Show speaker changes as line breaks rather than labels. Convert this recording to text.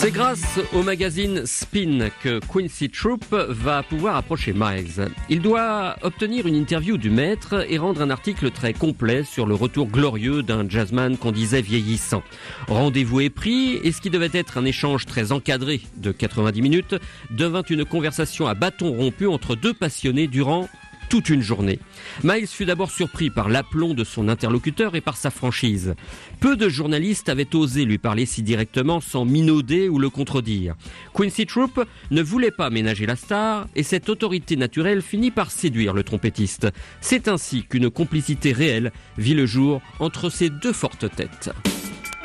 C'est grâce au magazine Spin que Quincy Troupe va pouvoir approcher Miles. Il doit obtenir une interview du maître et rendre un article très complet sur le retour glorieux d'un jazzman qu'on disait vieillissant. Rendez-vous est pris et ce qui devait être un échange très encadré de 90 minutes devint une conversation à bâton rompu entre deux passionnés durant toute une journée. Miles fut d'abord surpris par l'aplomb de son interlocuteur et par sa franchise. Peu de journalistes avaient osé lui parler si directement sans minauder ou le contredire. Quincy Troupe ne voulait pas ménager la star et cette autorité naturelle finit par séduire le trompettiste. C'est ainsi qu'une complicité réelle vit le jour entre ces deux fortes têtes.